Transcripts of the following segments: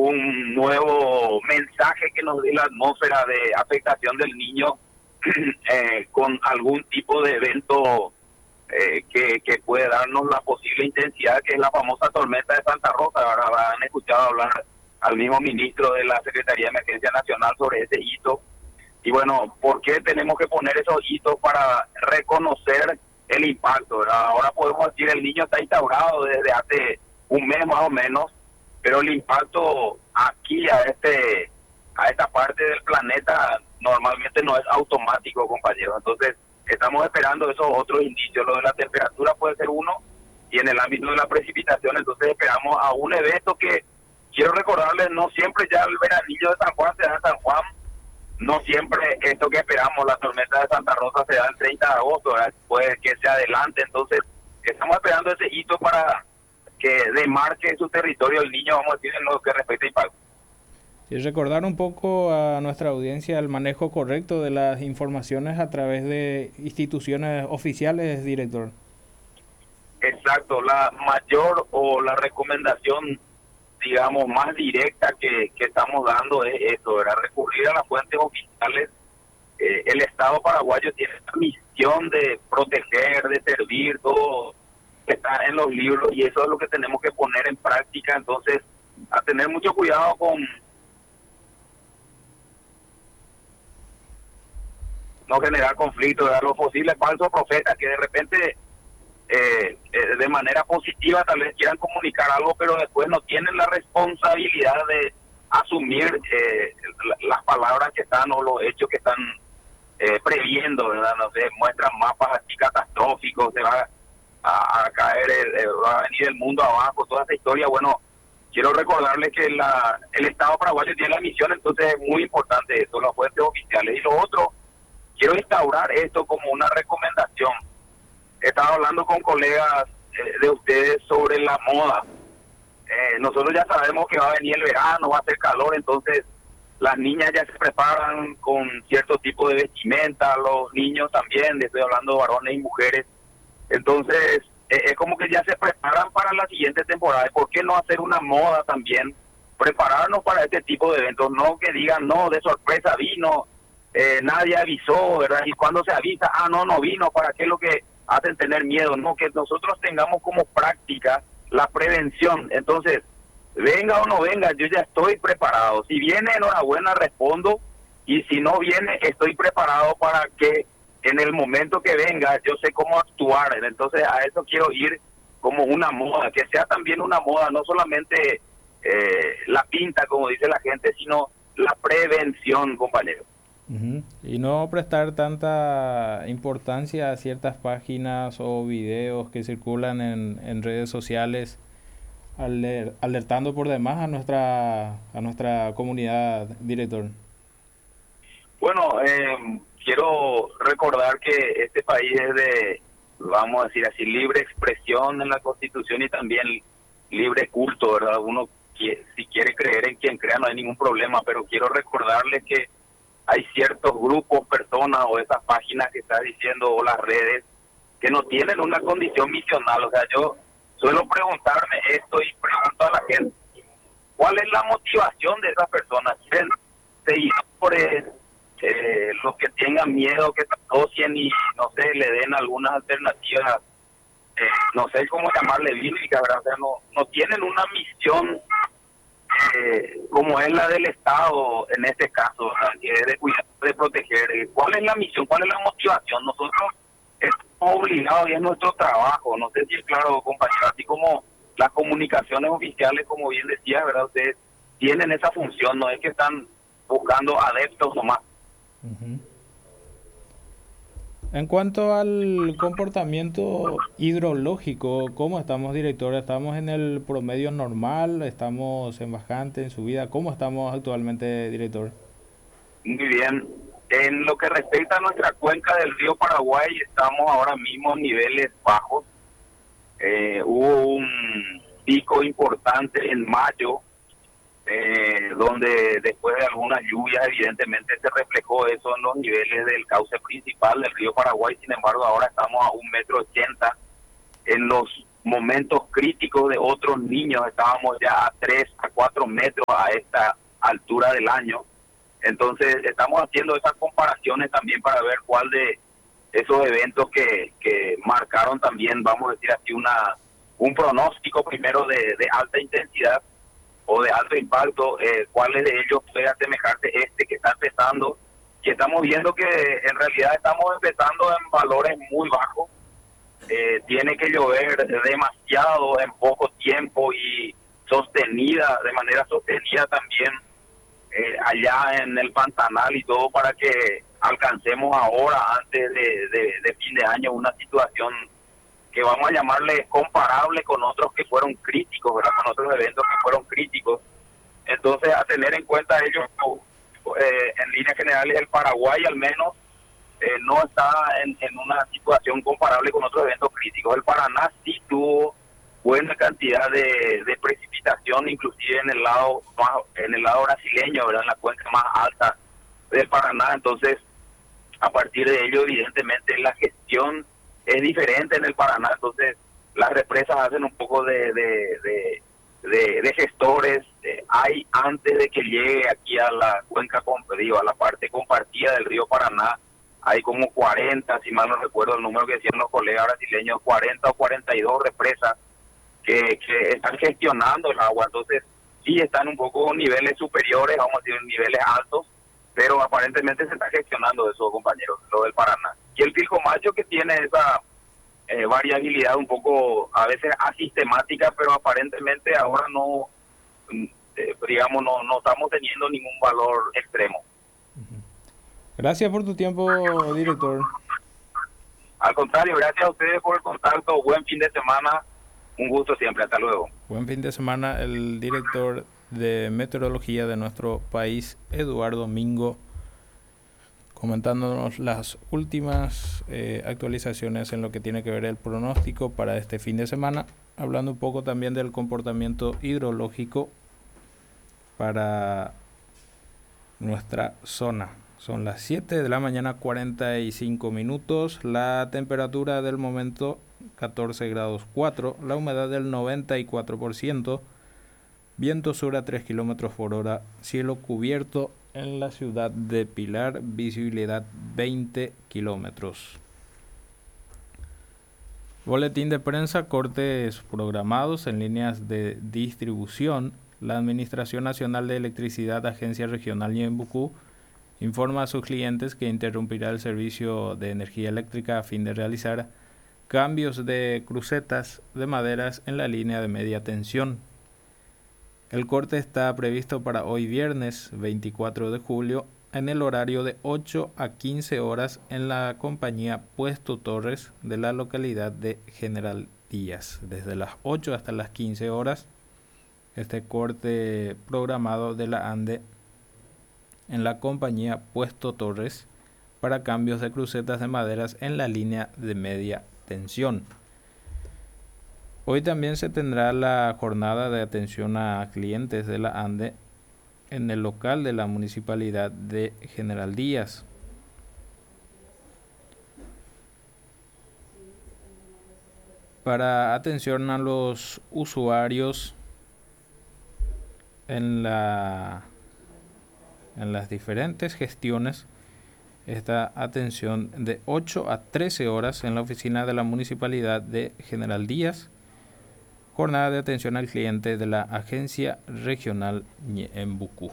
un nuevo mensaje que nos dé la atmósfera de afectación del niño con algún tipo de evento que puede darnos la posible intensidad, que es la famosa tormenta de Santa Rosa. Ahora han escuchado hablar al mismo ministro de la Secretaría de Emergencia Nacional sobre ese hito. Y bueno, ¿por qué tenemos que poner esos hitos? Para reconocer el impacto, ¿verdad? Ahora podemos decir el niño está instaurado desde hace un mes más o menos, pero el impacto aquí a esta parte del planeta normalmente no es automático, compañero. Entonces estamos esperando esos otros indicios. Lo de la temperatura puede ser uno, y en el ámbito de la precipitación entonces esperamos a un evento que, quiero recordarles, no siempre ya el veranillo de San Juan se da en San Juan. No siempre esto que esperamos, la tormenta de Santa Rosa, se da el 30 de agosto, ¿verdad? Puede que se adelante. Entonces estamos esperando ese hito para que demarque su territorio el niño, vamos a decir, en lo que respecta a impacto. Y recordar un poco a nuestra audiencia el manejo correcto de las informaciones a través de instituciones oficiales, director. Exacto, la mayor o la recomendación, digamos, más directa que estamos dando es esto, ¿verdad? Recurrir a las fuentes oficiales. El Estado paraguayo tiene la misión de proteger, de servir, todo que está en los libros, y eso es lo que tenemos que poner en práctica. Entonces, a tener mucho cuidado con no generar conflictos, ¿verdad? Los posibles falsos profetas que de repente de manera positiva tal vez quieran comunicar algo, pero después no tienen la responsabilidad de asumir las palabras que están o los hechos que están previendo, ¿verdad? No sé, muestran mapas así catastróficos, se va a caer, va a venir el mundo abajo, toda esa historia. Bueno, quiero recordarles que el Estado paraguayo tiene la misión, entonces es muy importante eso, las fuentes oficiales. Y lo otro, quiero instaurar esto como una recomendación. Estaba hablando con colegas de ustedes sobre la moda. Nosotros ya sabemos que va a venir el verano, va a hacer calor, entonces las niñas ya se preparan con cierto tipo de vestimenta, los niños también, estoy hablando de varones y mujeres. Entonces es como que ya se preparan para la siguiente temporada. ¿Por qué no hacer una moda también? Prepararnos para este tipo de eventos, no que digan, no, de sorpresa vino, nadie avisó, ¿verdad? Y cuando se avisa, no vino, ¿para qué es lo que hacen tener miedo? No, que nosotros tengamos como práctica la prevención. Entonces, venga o no venga, yo ya estoy preparado. Si viene, enhorabuena, respondo, y si no viene, estoy preparado para que en el momento que venga yo sé cómo actuar. Entonces a eso quiero ir como una moda, que sea también una moda, no solamente la pinta, como dice la gente, sino la prevención, compañero. Uh-huh. Y no prestar tanta importancia a ciertas páginas o videos que circulan en redes sociales, alertando por demás a nuestra comunidad, director. Bueno, quiero recordar que este país es de, vamos a decir así, libre expresión en la Constitución y también libre culto, ¿verdad? Uno, si quiere creer en quien crea, no hay ningún problema, pero quiero recordarles que hay ciertos grupos, personas o esas páginas que está diciendo, o las redes, que no tienen una condición misional. O sea, yo suelo preguntarme esto y pregunto a la gente, ¿cuál es la motivación de esas personas? ¿Quieren seguidores, los que tengan miedo, que se asocien y, no sé, le den algunas alternativas, no sé cómo llamarle, bíblicas, ¿verdad? O sea, no tienen una misión como es la del Estado en este caso, ¿verdad? Que es de cuidar, de proteger. ¿Cuál es la misión? ¿Cuál es la motivación? Nosotros estamos obligados y es nuestro trabajo. No sé si es claro, compañero, así como las comunicaciones oficiales, como bien decía, ¿verdad? Ustedes tienen esa función, no es que están buscando adeptos nomás. Uh-huh. En cuanto al comportamiento hidrológico, ¿cómo estamos, director? ¿Estamos en el promedio normal? ¿Estamos en bajante, en subida? ¿Cómo estamos actualmente, director? Muy bien. En lo que respecta a nuestra cuenca del río Paraguay, estamos ahora mismo en niveles bajos. Hubo un pico importante en mayo, donde después de algunas lluvias evidentemente se reflejó eso en los niveles del cauce principal del río Paraguay. Sin embargo, ahora estamos a 1,80 m. En los momentos críticos de otros niños, estábamos ya a 3 a 4 metros a esta altura del año. Entonces estamos haciendo esas comparaciones también para ver cuál de esos eventos que marcaron también, vamos a decir así, un pronóstico primero de alta intensidad o de alto impacto, cuáles de ellos puede asemejarse que está empezando. Y estamos viendo que en realidad estamos empezando en valores muy bajos. Tiene que llover demasiado en poco tiempo y de manera sostenida también allá en el Pantanal y todo, para que alcancemos ahora, antes de fin de año, una situación que vamos a llamarle comparable con otros que fueron críticos, ¿verdad? Con otros eventos que fueron críticos. Entonces, a tener en cuenta ellos, en líneas generales, el Paraguay al menos no está en una situación comparable con otros eventos críticos. El Paraná sí tuvo buena cantidad de precipitación, inclusive en el lado brasileño, ¿verdad? En la cuenca más alta del Paraná. Entonces, a partir de ello, evidentemente, la gestión es diferente en el Paraná. Entonces, las represas hacen un poco de gestores. Hay, antes de que llegue aquí a la cuenca, a la parte compartida del río Paraná, hay como 40, si mal no recuerdo el número que decían los colegas brasileños, 40 o 42 represas que están gestionando el agua. Entonces, sí están un poco niveles superiores, vamos a decir, niveles altos, pero aparentemente se está gestionando eso, compañeros, lo del Paraná. Y el Pilcomayo, que tiene esa variabilidad un poco, a veces asistemática, pero aparentemente ahora no, digamos, no estamos teniendo ningún valor extremo. Gracias por tu tiempo, director. Al contrario, gracias a ustedes por el contacto. Buen fin de semana. Un gusto siempre. Hasta luego. Buen fin de semana. El director de meteorología de nuestro país, Eduardo Mingo, comentándonos las últimas actualizaciones en lo que tiene que ver el pronóstico para este fin de semana, hablando un poco también del comportamiento hidrológico para nuestra zona. Son las 7 de la mañana, 45 minutos. La temperatura del momento 14 grados 4. La humedad del 94%. Viento sur a 3 kilómetros por hora. Cielo cubierto en la ciudad de Pilar. Visibilidad 20 kilómetros. Boletín de prensa, cortes programados en líneas de distribución. La Administración Nacional de Electricidad, Agencia Regional Ñembucú, informa a sus clientes que interrumpirá el servicio de energía eléctrica a fin de realizar cambios de crucetas de maderas en la línea de media tensión. El corte está previsto para hoy viernes 24 de julio en el horario de 8 a 15 horas en la compañía Puesto Torres de la localidad de General Díaz. Desde las 8 hasta las 15 horas, este corte programado de la ANDE en la compañía Puesto Torres para cambios de crucetas de maderas en la línea de media tensión. Hoy también se tendrá la jornada de atención a clientes de la ANDE en el local de la Municipalidad de General Díaz. Para atención a los usuarios en las diferentes gestiones, esta atención de 8 a 13 horas en la oficina de la Municipalidad de General Díaz, jornada de atención al cliente de la Agencia Regional Ñembucú.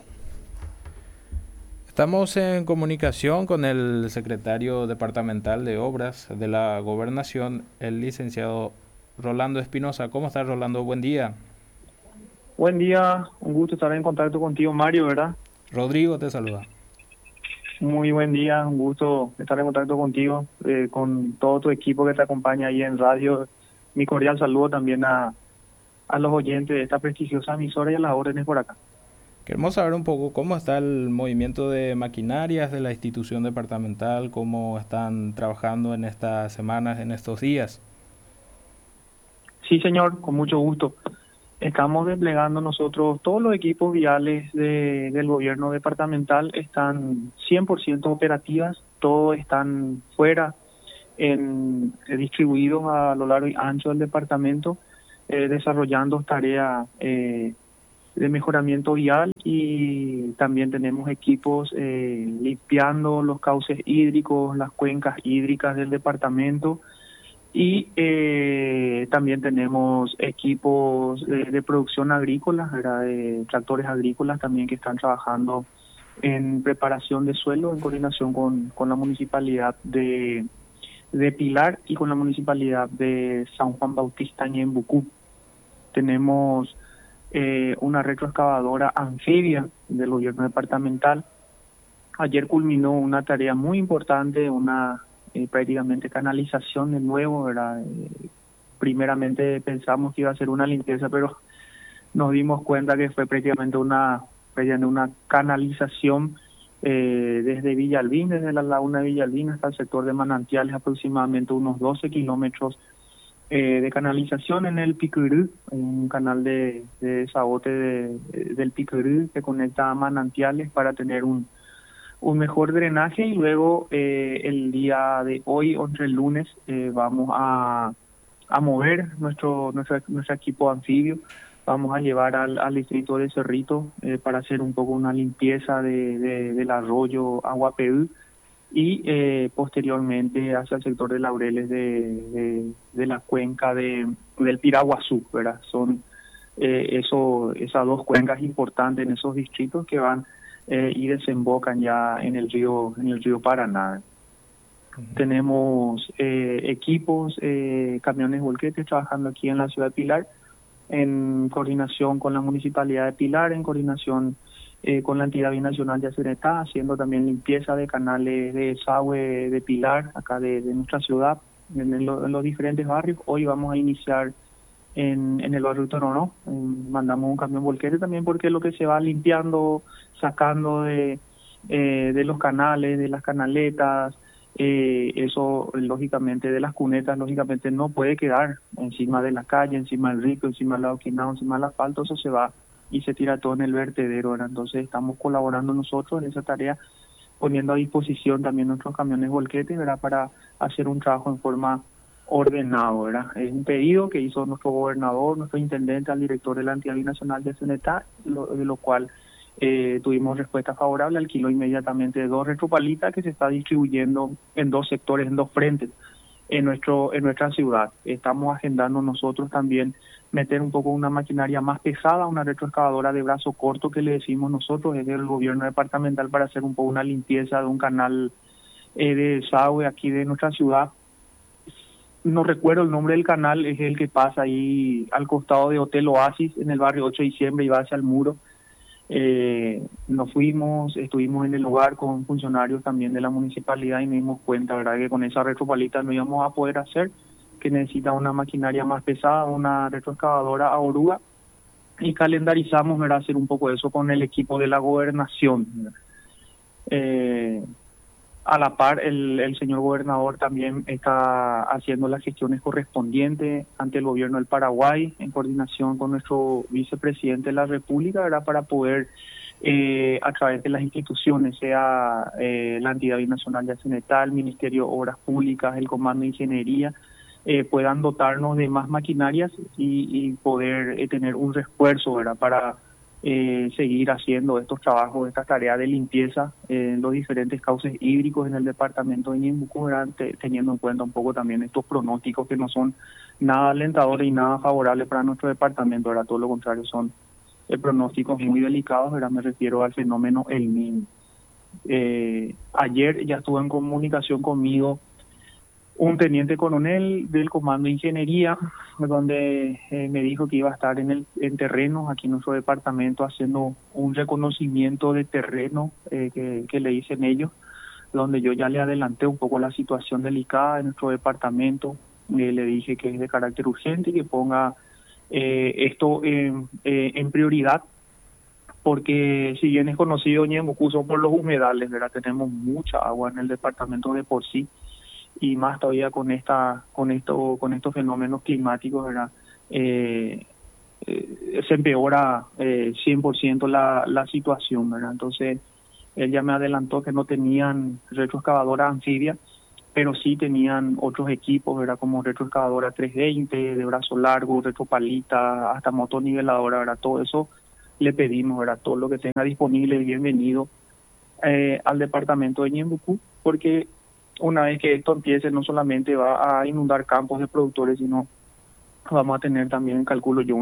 Estamos en comunicación con el secretario departamental de Obras de la Gobernación, el licenciado Rolando Espinosa. ¿Cómo estás, Rolando? Buen día. Buen día, un gusto estar en contacto contigo, Mario, ¿verdad? Rodrigo te saluda. Muy buen día, un gusto estar en contacto contigo, con todo tu equipo que te acompaña ahí en radio. Mi cordial saludo también a los oyentes de esta prestigiosa emisora y a las órdenes por acá. Queremos saber un poco cómo está el movimiento de maquinarias de la institución departamental, cómo están trabajando en estas semanas, en estos días. Sí, señor, con mucho gusto. Estamos desplegando nosotros, todos los equipos viales del gobierno departamental están 100% operativas, todos están fuera distribuidos a lo largo y ancho del departamento, desarrollando tareas de mejoramiento vial, y también tenemos equipos limpiando los cauces hídricos, las cuencas hídricas del departamento, y también tenemos equipos de producción agrícola, ¿verdad? Tractores agrícolas también que están trabajando en preparación de suelo en coordinación con la municipalidad de Pilar y con la municipalidad de San Juan Bautista Ñembucú. Tenemos una retroexcavadora anfibia del gobierno departamental. Ayer culminó una tarea muy importante, prácticamente canalización de nuevo, ¿verdad? Primeramente pensamos que iba a ser una limpieza, pero nos dimos cuenta que fue prácticamente una canalización desde Villalbín, desde la laguna de Villalbín hasta el sector de Manantiales, aproximadamente unos 12 kilómetros de canalización en el Picurú, un canal de desagote del Picurú que conecta a Manantiales para tener un mejor drenaje. Y luego el día de hoy, entre el lunes, vamos a mover nuestro equipo anfibio. Vamos a llevar al distrito de Cerrito para hacer un poco una limpieza del arroyo Aguapeú, y posteriormente hacia el sector de Laureles de la cuenca del Piraguazú, ¿verdad? Son esas dos cuencas importantes en esos distritos que van y desembocan ya en el río Paraná. Uh-huh. Tenemos equipos, camiones volquetes trabajando aquí en la ciudad de Pilar, en coordinación con la municipalidad de Pilar, en coordinación con la entidad binacional de Acenetá, haciendo también limpieza de canales de desagüe de Pilar, acá de nuestra ciudad, en los diferentes barrios. Hoy vamos a iniciar en el barrio Toronó. Mandamos un camión volquete también porque lo que se va limpiando, sacando de los canales, de las canaletas, eso lógicamente de las cunetas, lógicamente no puede quedar encima de la calle, encima del río, encima del adoquinado, encima del asfalto. Eso se va y se tira todo en el vertedero, ¿verdad? Entonces estamos colaborando nosotros en esa tarea, poniendo a disposición también nuestros camiones volquetes, ¿verdad? Para hacer un trabajo en forma ordenada, ¿verdad? Es un pedido que hizo nuestro gobernador, nuestro intendente, al director de la entidad binacional de Acenetá, de lo cual tuvimos respuesta favorable. Alquiló inmediatamente 2 retropalitas que se está distribuyendo en 2 sectores, en 2 frentes en nuestra ciudad. Estamos agendando nosotros también meter un poco una maquinaria más pesada, una retroexcavadora de brazo corto que le decimos nosotros, es del gobierno departamental, para hacer un poco una limpieza de un canal de desagüe aquí de nuestra ciudad. No recuerdo el nombre del canal, es el que pasa ahí al costado de Hotel Oasis, en el barrio 8 de diciembre, y va hacia el muro. Estuvimos en el lugar con funcionarios también de la municipalidad y nos dimos cuenta, ¿verdad?, que con esa retropalita no íbamos a poder hacer, que necesita una maquinaria más pesada, una retroexcavadora a oruga, y calendarizamos, ¿verdad?, hacer un poco eso con el equipo de la gobernación. A la par, el señor gobernador también está haciendo las gestiones correspondientes ante el gobierno del Paraguay, en coordinación con nuestro vicepresidente de la República, ¿verdad?, para poder, a través de las instituciones, sea la entidad binacional de Acenetá, el Ministerio de Obras Públicas, el Comando de Ingeniería, puedan dotarnos de más maquinarias y poder tener un refuerzo, ¿verdad?, para seguir haciendo estos trabajos, estas tareas de limpieza en los diferentes cauces hídricos en el departamento de Ñembucú, teniendo en cuenta un poco también estos pronósticos que no son nada alentadores y nada favorables para nuestro departamento, ¿verdad? Todo lo contrario, son pronósticos muy delicados, ¿verdad? Me refiero al fenómeno El Niño. Ayer ya estuvo en comunicación conmigo un teniente coronel del Comando de Ingeniería, donde me dijo que iba a estar en terreno aquí en nuestro departamento haciendo un reconocimiento de terreno que le dicen ellos, donde yo ya le adelanté un poco la situación delicada de nuestro departamento. Le dije que es de carácter urgente y que ponga esto en prioridad, porque si bien es conocido Ñembucú son por los humedales, ¿verdad? Tenemos mucha agua en el departamento de por sí, y más todavía con estos fenómenos climáticos, ¿verdad? Se empeora 100% la situación, ¿verdad? Entonces él ya me adelantó que no tenían retroexcavadora anfibia, pero sí tenían otros equipos, ¿verdad? Como retroexcavadora 320, de brazo largo, retropalita, hasta motoniveladora, ¿verdad? Todo eso le pedimos, ¿verdad? Todo lo que tenga disponible, bienvenido al departamento de Ñembucú, porque una vez que esto empiece no solamente va a inundar campos de productores, sino vamos a tener también, calculo yo,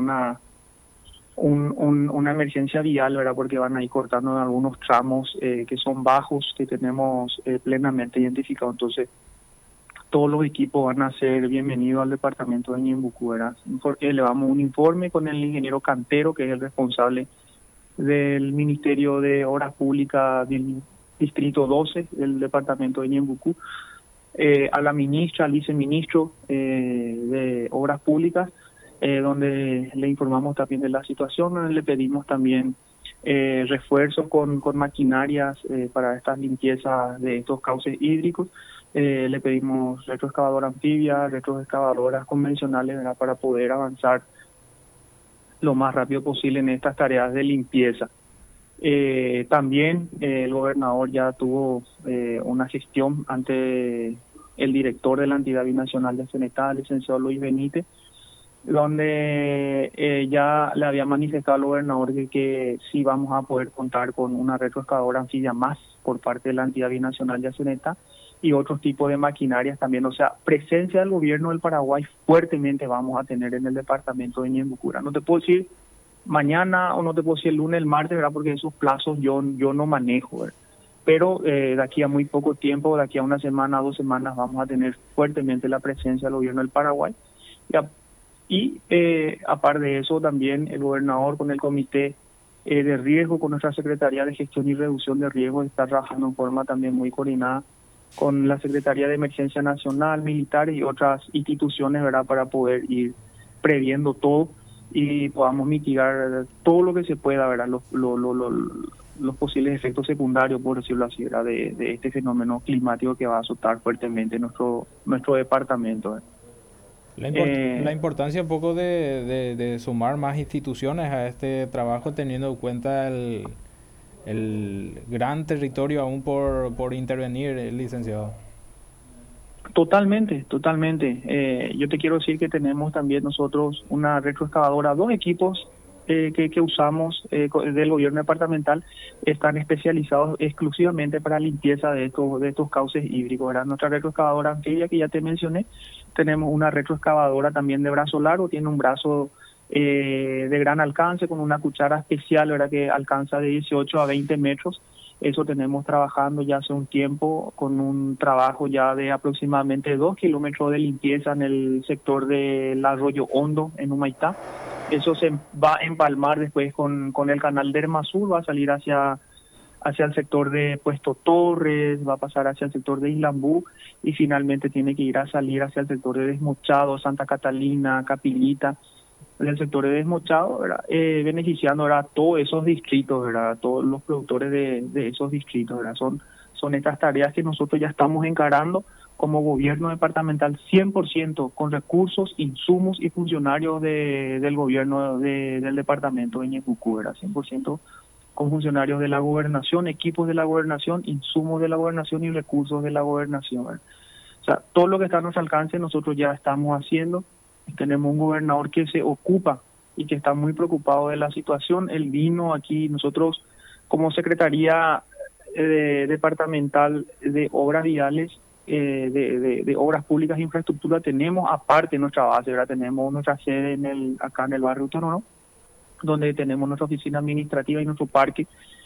una emergencia vial, ¿verdad? Porque van a ir cortando en algunos tramos que son bajos, que tenemos plenamente identificados. Entonces, todos los equipos van a ser bienvenidos al departamento de Ñembucú, ¿verdad? Porque le damos un informe con el ingeniero Cantero, que es el responsable del Ministerio de Obras Públicas del Distrito 12 del departamento de Ñembucú, a la ministra, al viceministro de Obras Públicas, donde le informamos también de la situación, donde le pedimos también refuerzos con maquinarias para estas limpiezas de estos cauces hídricos. Le pedimos retroexcavadoras anfibias, retroexcavadoras convencionales, ¿verdad? Para poder avanzar lo más rápido posible en estas tareas de limpieza. También el gobernador ya tuvo una gestión ante el director de la entidad binacional de Cenetá, el licenciado Luis Benítez, donde ya le había manifestado al gobernador de que sí vamos a poder contar con una retroexcavadora anfibia más por parte de la entidad binacional de Aceneta y otros tipos de maquinarias también. O sea, presencia del gobierno del Paraguay fuertemente vamos a tener en el departamento de Ñembucú. No te puedo decir mañana o no te puedo decir el lunes, el martes, ¿verdad? Porque esos plazos yo no manejo, ¿verdad? Pero de aquí a muy poco tiempo, de aquí a una semana, 2 semanas, vamos a tener fuertemente la presencia del gobierno del Paraguay. Aparte de eso, también el gobernador con el comité de riesgo, con nuestra Secretaría de Gestión y Reducción de Riesgos, está trabajando en forma también muy coordinada con la Secretaría de Emergencia Nacional, militares y otras instituciones, ¿verdad? Para poder ir previendo todo y podamos mitigar todo lo que se pueda, ¿verdad? Los posibles efectos secundarios, por decirlo así, ¿verdad? De este fenómeno climático que va a azotar fuertemente nuestro departamento, ¿verdad? La importancia un poco de sumar más instituciones a este trabajo, teniendo en cuenta el gran territorio aún por intervenir, licenciado. Totalmente. Yo te quiero decir que tenemos también nosotros una retroexcavadora, 2 equipos que usamos del gobierno departamental, están especializados exclusivamente para limpieza de estos cauces hídricos, ¿verdad? Nuestra retroexcavadora anfibia, que ya te mencioné, tenemos una retroexcavadora también de brazo largo, tiene un brazo de gran alcance con una cuchara especial, ¿verdad? Que alcanza de 18 a 20 metros. Eso tenemos trabajando ya hace un tiempo con un trabajo ya de aproximadamente 2 kilómetros de limpieza en el sector del Arroyo Hondo, en Humaitá. Eso se va a empalmar después con el canal de Ermasur, va a salir hacia el sector de Puesto Torres, va a pasar hacia el sector de Islambú y finalmente tiene que salir hacia el sector de Desmochado, Santa Catalina, Capilita, del sector de Desmochado, ¿verdad? Beneficiando, ¿verdad?, todos esos distritos, ¿verdad?, todos los productores de esos distritos, ¿verdad? Son estas tareas que nosotros ya estamos encarando como gobierno departamental 100% con recursos, insumos y funcionarios del gobierno del departamento de Ñembucú, ¿verdad? 100% con funcionarios de la gobernación, equipos de la gobernación, insumos de la gobernación y recursos de la gobernación, ¿verdad? O sea, todo lo que está a nuestro alcance nosotros ya estamos haciendo. Tenemos un gobernador que se ocupa y que está muy preocupado de la situación. Él vino aquí, nosotros como Secretaría Departamental de Obras Viales, de Obras Públicas e Infraestructura, tenemos aparte nuestra base, ¿verdad? Tenemos nuestra sede acá en el barrio Autónomo, donde tenemos nuestra oficina administrativa y nuestro parque,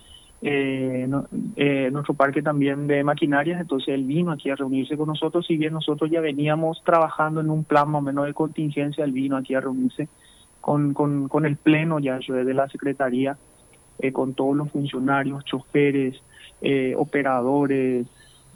nuestro parque también de maquinarias. Entonces él vino aquí a reunirse con nosotros, si bien nosotros ya veníamos trabajando en un plan más o menos de contingencia, él vino aquí a reunirse con el pleno ya de la Secretaría, con todos los funcionarios, choferes, operadores,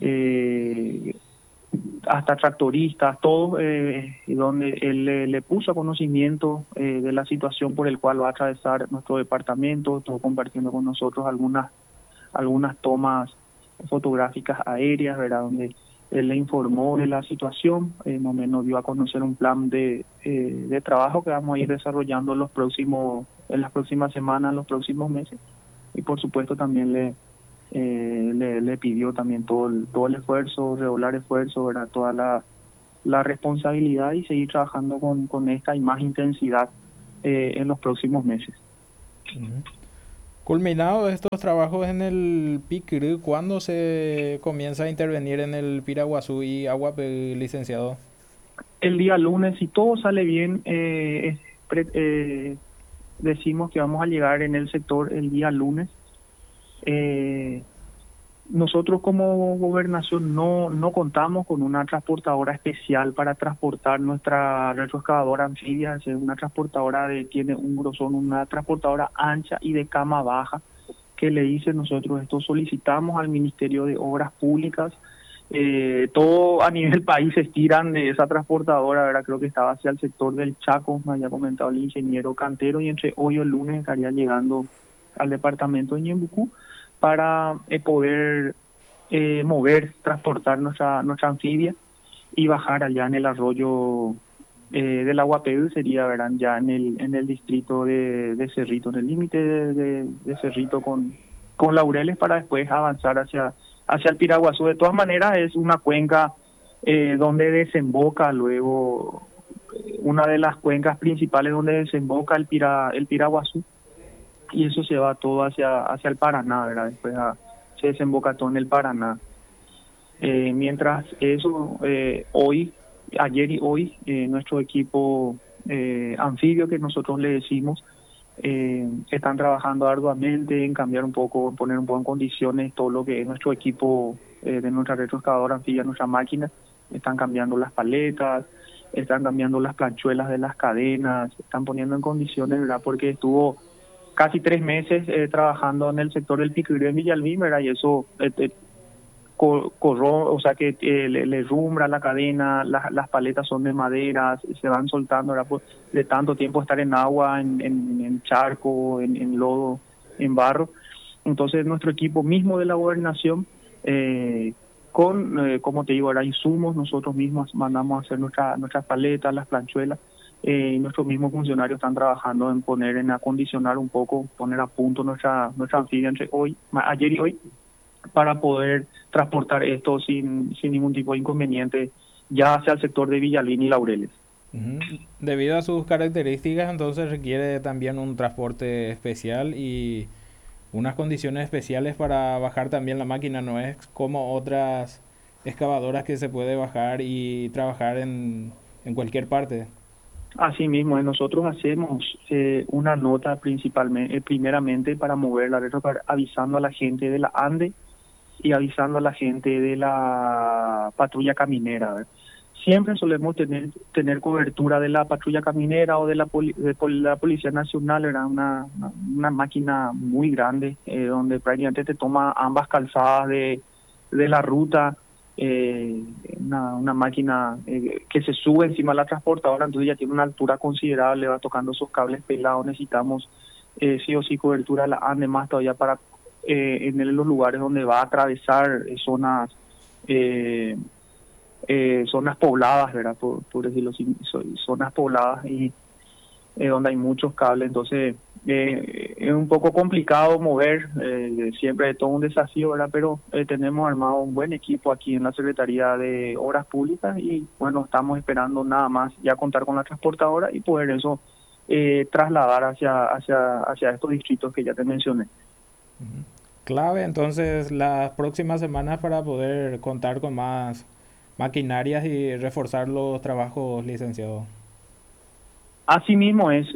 hasta tractoristas, todos, donde él le puso a conocimiento de la situación por el cual va a atravesar nuestro departamento, todo compartiendo con nosotros algunas tomas fotográficas aéreas, ¿verdad?, donde él le informó de la situación, más o menos dio a conocer un plan de trabajo que vamos a ir desarrollando en las próximas semanas, en los próximos meses, y por supuesto también le pidió también todo el esfuerzo, redoblar esfuerzo, ¿verdad? Toda la responsabilidad y seguir trabajando con esta y más intensidad en los próximos meses. Ujú. Culminados estos trabajos en el Picrú, ¿cuándo se comienza a intervenir en el Piraguazú y Aguapé, licenciado? El día lunes, si todo sale bien, decimos que vamos a llegar en el sector el día lunes. Nosotros como gobernación no contamos con una transportadora especial para transportar nuestra retroexcavadora anfibia. Es una transportadora tiene un grosor, una transportadora ancha y de cama baja, que le dice nosotros esto solicitamos al Ministerio de Obras Públicas. Todo a nivel país se estiran de esa transportadora, ¿verdad? Creo que estaba hacia el sector del Chaco, me había comentado el ingeniero Cantero, y entre hoy y el lunes estaría llegando al departamento de Ñembucú para poder transportar nuestra anfibia y bajar allá en el arroyo del Aguapeu, sería, verán, ya en el distrito de Cerrito, en el límite de Cerrito con Laureles, para después avanzar hacia el Piraguazú. De todas maneras, es una cuenca donde desemboca luego, una de las cuencas principales donde desemboca el Piraguazú, y eso se va todo hacia el Paraná, ¿verdad? Después se desemboca todo en el Paraná. Mientras eso, ayer y hoy, nuestro equipo anfibio, que nosotros le decimos, están trabajando arduamente en cambiar un poco, poner un poco en condiciones todo lo que es nuestro equipo de nuestra retroexcavadora anfibia, nuestra máquina. Están cambiando las paletas, están cambiando las planchuelas de las cadenas, están poniendo en condiciones, ¿verdad? Porque estuvo casi 3 meses trabajando en el sector del Picurú en Villalbín, ¿verdad? Y eso o sea que le rumbra la cadena, las paletas son de madera, se van soltando, ¿verdad? Pues, de tanto tiempo estar en agua, en charco, en lodo, en barro. Entonces nuestro equipo mismo de la gobernación, como te digo, ahora insumos, nosotros mismos mandamos a hacer nuestras paletas, las planchuelas, y nuestros mismos funcionarios están trabajando en acondicionar un poco, poner a punto nuestra anfibia entre ayer y hoy, para poder transportar esto sin ningún tipo de inconveniente, ya hacia el sector de Villalbín y Laureles. Ujú. Debido a sus características, entonces requiere también un transporte especial y unas condiciones especiales para bajar también la máquina. No es como otras excavadoras que se puede bajar y trabajar en cualquier parte. Así mismo, nosotros hacemos una nota primeramente para mover la retro, avisando a la gente de la ANDE y avisando a la gente de la patrulla caminera, ¿verdad? Siempre solemos tener cobertura de la patrulla caminera o de la Policía Nacional. Era una máquina muy grande, donde prácticamente te toma ambas calzadas de la ruta. Una máquina que se sube encima de la transportadora, entonces ya tiene una altura considerable, va tocando esos cables pelados. Necesitamos sí o sí cobertura de la ANDE, más todavía para en los lugares donde va a atravesar zonas pobladas, ¿verdad? Por decirlo así, zonas pobladas y donde hay muchos cables. Entonces es un poco complicado mover, siempre es todo un desafío, ¿verdad? Pero tenemos armado un buen equipo aquí en la Secretaría de Obras Públicas y bueno, estamos esperando nada más ya contar con la transportadora y poder eso trasladar hacia estos distritos que ya te mencioné. Ujú. Clave entonces las próximas semanas para poder contar con más maquinarias y reforzar los trabajos, licenciado. Así mismo es,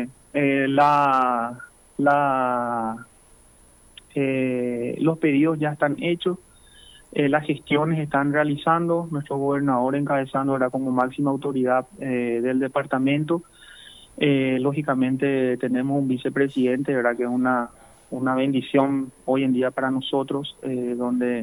los pedidos ya están hechos, las gestiones están realizando, nuestro gobernador encabezando ahora como máxima autoridad del departamento. Lógicamente tenemos un vicepresidente, ¿verdad? Que es una bendición hoy en día para nosotros, donde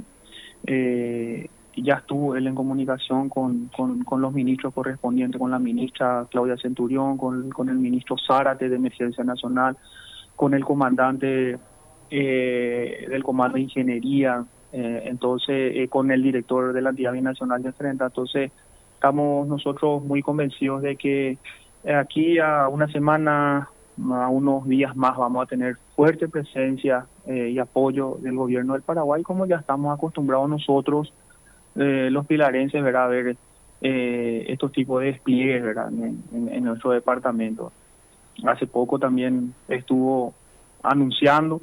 ya estuvo él en comunicación con los ministros correspondientes, con la ministra Claudia Centurión, con el ministro Zárate de Emergencia Nacional, con el comandante del Comando de Ingeniería, entonces con el director de la Entidad Binacional de Frente. Entonces estamos nosotros muy convencidos de que aquí a una semana a unos días más vamos a tener fuerte presencia y apoyo del gobierno del Paraguay, como ya estamos acostumbrados nosotros, los pilarenses, ¿verdad? A ver estos tipos de despliegues, ¿verdad? En nuestro departamento. Hace poco también estuvo anunciando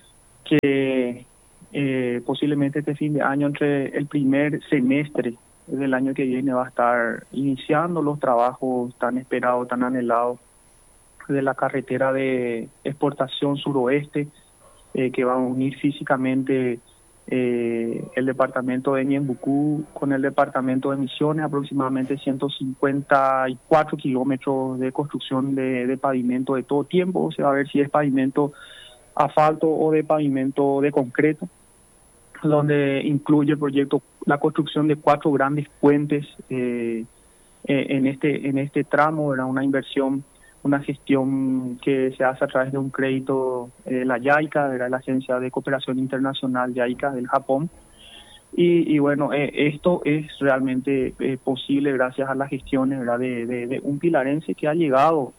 que posiblemente este fin de año, entre el primer semestre del año que viene, va a estar iniciando los trabajos tan esperados, tan anhelados de la carretera de exportación suroeste, que va a unir físicamente el departamento de Ñembucú con el departamento de Misiones, aproximadamente 154 kilómetros de construcción de pavimento de todo tiempo. Se va a ver si es pavimento asfalto o de pavimento de concreto, donde incluye el proyecto la construcción de 4 grandes puentes en este tramo, ¿verdad? Una inversión, una gestión que se hace a través de un crédito de la JICA, de la Agencia de Cooperación Internacional JICA del Japón. Y bueno, esto es realmente posible gracias a las gestiones, ¿verdad? de un pilarense que ha llegado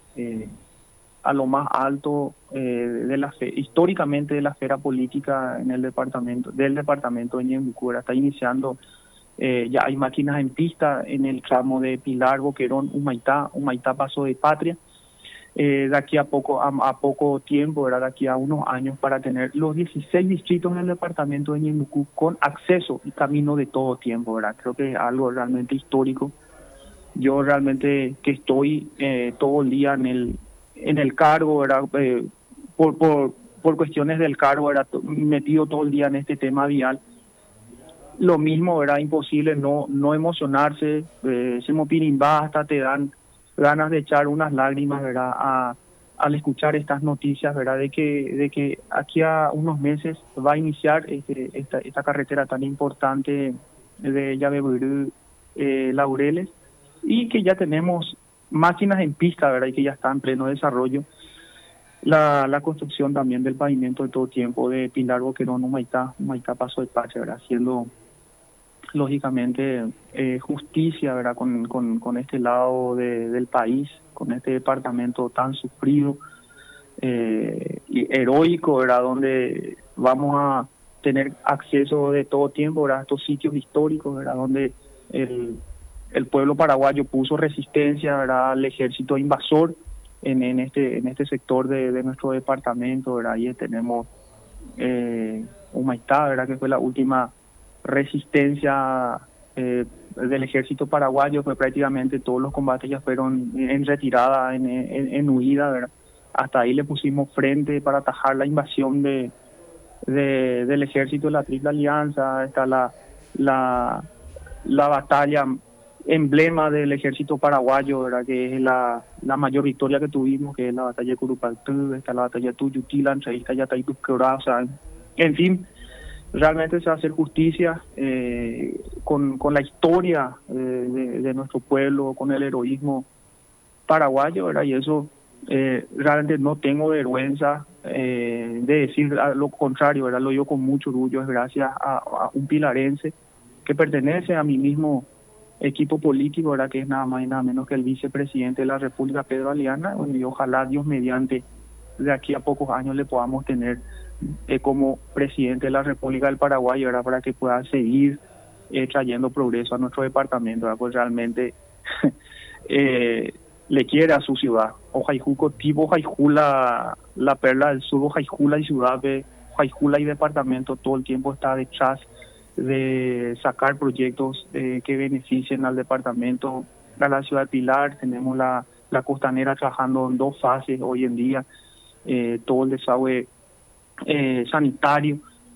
a lo más alto históricamente de la esfera política en el departamento de Ñembucú. Está iniciando, ya hay máquinas en pista en el tramo de Pilar, Boquerón, Humaitá Paso de Patria. De aquí a poco tiempo, ¿verdad? De aquí a unos años, para tener los 16 distritos del departamento de Ñembucú con acceso y camino de todo tiempo, ¿verdad? Creo que es algo realmente histórico. Yo realmente que estoy todo el día en el cargo, ¿verdad? Por cuestiones del cargo, ¿verdad? Metido todo el día en este tema vial. Lo mismo, ¿verdad? Imposible no emocionarse. Se mopirimba, hasta te dan ganas de echar unas lágrimas, ¿verdad? Al escuchar estas noticias, ¿verdad? De que aquí a unos meses va a iniciar esta carretera tan importante de Llaveburú, Laureles, y que ya tenemos máquinas en pista, ¿verdad? Y que ya está en pleno desarrollo la construcción también del pavimento de todo tiempo de Pilar, Boquerón, Humaitá Paso de Patria, ¿verdad? Haciendo lógicamente justicia, ¿verdad? Con este lado del país, con este departamento tan sufrido y heroico, ¿verdad? Donde vamos a tener acceso de todo tiempo, ¿verdad? A estos sitios históricos, ¿verdad? Donde el pueblo paraguayo puso resistencia, ¿verdad? Al ejército invasor en este sector de nuestro departamento, ¿verdad? Ahí tenemos Humaitá, ¿verdad? Que fue la última resistencia del ejército paraguayo. Fue prácticamente todos los combates ya fueron en retirada, en huida, ¿verdad? Hasta ahí le pusimos frente para atajar la invasión del ejército de la Triple Alianza. Está la batalla emblema del ejército paraguayo, ¿verdad? Que es la mayor victoria que tuvimos, que es la batalla de Curupaytú. Está la batalla de Tuyutila, entre Izcayatay y Tusquebrá. O sea, en fin, realmente se va a hacer justicia con la historia de nuestro pueblo, con el heroísmo paraguayo, ¿verdad? Y eso realmente no tengo vergüenza de decir lo contrario, ¿verdad? Lo digo con mucho orgullo. Es gracias a un pilarense que pertenece a mi mismo equipo político, ¿verdad? Que es nada más y nada menos que el vicepresidente de la República, Pedro Aliana. Bueno, y ojalá Dios mediante de aquí a pocos años le podamos tener como presidente de la República del Paraguay, ¿verdad? Para que pueda seguir trayendo progreso a nuestro departamento, ¿verdad? Pues realmente le quiere a su ciudad. Ojaijuco, tipo Ojaijula, la perla del sur, Ojaijula y ciudad de Ojaijula y departamento todo el tiempo está detrás de sacar proyectos que beneficien al departamento. A la ciudad de Pilar tenemos la costanera trabajando en 2 fases hoy en día, todo el desagüe sanitario,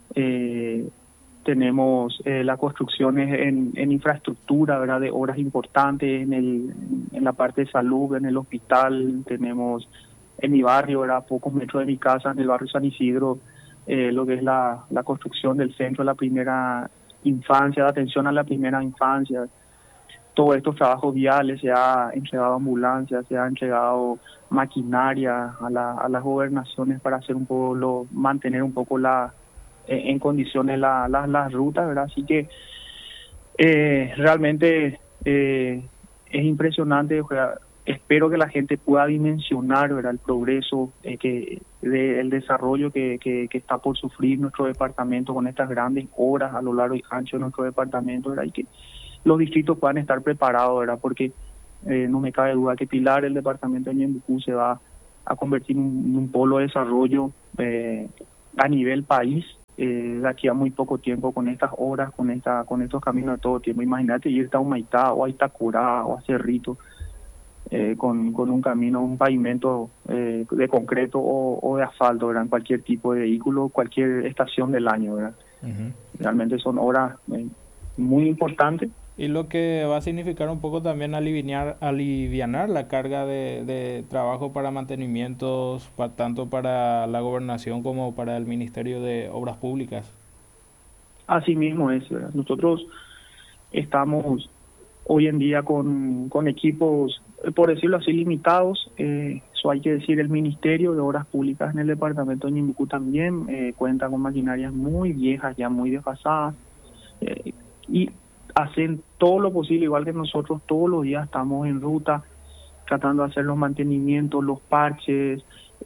tenemos las construcciones en infraestructura, ¿verdad? De obras importantes en la parte de salud, en el hospital. Tenemos en mi barrio, ¿verdad? A pocos metros de mi casa, en el barrio San Isidro, lo que es la construcción del centro de la primera infancia, de atención a la primera infancia. Todos estos trabajos viales, se ha entregado ambulancias, se ha entregado maquinaria a las gobernaciones para hacer un poco mantener un poco en condiciones las rutas, ¿verdad? Así que realmente es impresionante, espero que la gente pueda dimensionar, ¿verdad?, el progreso, el desarrollo que está por sufrir nuestro departamento con estas grandes obras a lo largo y ancho de nuestro departamento, ¿verdad?, y que los distritos puedan estar preparados, ¿verdad?, porque no me cabe duda que Pilar, el departamento de Ñembucú, se va a convertir en un polo de desarrollo a nivel país de aquí a muy poco tiempo, con estas obras, con estos caminos de todo tiempo. Imagínate irte a Humaitá o a Itacurá o a Cerrito con un camino, un pavimento de concreto o de asfalto, ¿verdad?, en cualquier tipo de vehículo, cualquier estación del año, ¿verdad? Ujú. Realmente son obras muy importantes. Y lo que va a significar un poco también alivianar la carga de trabajo para mantenimientos, tanto para la gobernación como para el Ministerio de Obras Públicas. Así mismo es, ¿verdad? Nosotros estamos hoy en día con equipos, por decirlo así, limitados. Eso hay que decir, el Ministerio de Obras Públicas en el departamento de Ñembucú también cuenta con maquinarias muy viejas, ya muy desfasadas, y hacen todo lo posible, igual que nosotros, todos los días estamos en ruta tratando de hacer los mantenimientos, los parches,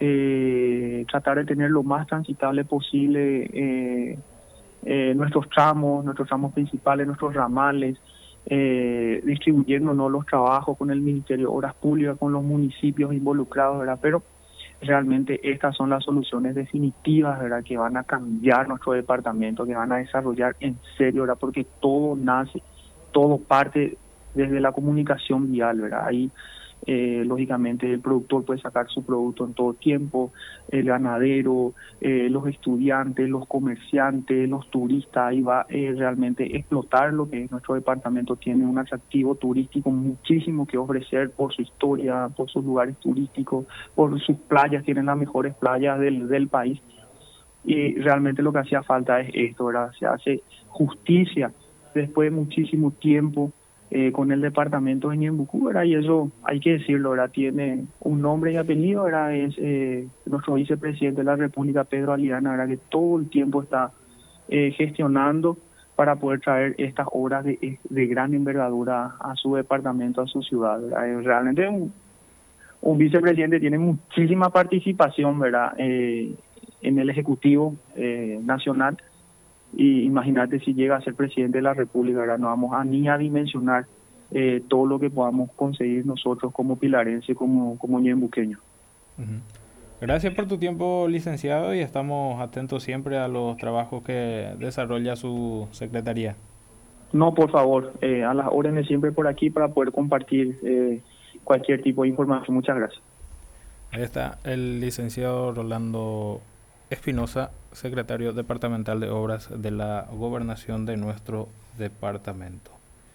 tratar de tener lo más transitable posible nuestros tramos principales, nuestros ramales, distribuyéndonos los trabajos con el Ministerio de Obras Públicas, con los municipios involucrados, ¿verdad? Pero realmente estas son las soluciones definitivas, ¿verdad?, que van a cambiar nuestro departamento, que van a desarrollar en serio, ¿verdad?, porque todo nace, todo parte desde la comunicación vial, ¿verdad? Ahí lógicamente el productor puede sacar su producto en todo tiempo, el ganadero, los estudiantes, los comerciantes, los turistas, ahí va realmente explotar lo que nuestro departamento tiene, un atractivo turístico muchísimo que ofrecer por su historia, por sus lugares turísticos, por sus playas, tienen las mejores playas del país, y realmente lo que hacía falta es esto, ¿verdad? Se hace justicia después de muchísimo tiempo con el departamento de Ñembucú, ¿verdad? Y eso hay que decirlo, ¿verdad? Tiene un nombre y apellido, ¿verdad? Es nuestro vicepresidente de la República, Pedro Aliana, ¿verdad?, que todo el tiempo está gestionando para poder traer estas obras de gran envergadura a su departamento, a su ciudad, ¿verdad? Realmente un vicepresidente tiene muchísima participación, ¿verdad?, en el Ejecutivo Nacional. Y imagínate si llega a ser presidente de la República, ¿verdad? No vamos a ni a dimensionar todo lo que podamos conseguir nosotros como pilarense, como ñembuqueños. Ujú. Gracias por tu tiempo, licenciado, y estamos atentos siempre a los trabajos que desarrolla su secretaría. No, por favor, a las órdenes siempre por aquí para poder compartir cualquier tipo de información. Muchas gracias. Ahí está el licenciado Rolando Espinosa, secretario departamental de Obras de la Gobernación de nuestro departamento.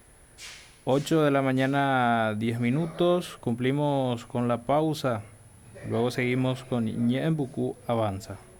8 de la mañana, 10 minutos, cumplimos con la pausa. Luego seguimos con Ñembucú Avanza.